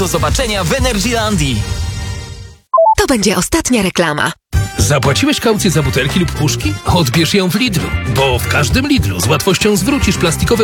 Do zobaczenia w Energylandii. To będzie ostatnia reklama. Zapłaciłeś kaucję za butelki lub puszki? Odbierz ją w Lidlu, bo w każdym Lidlu z łatwością zwrócisz plastikowe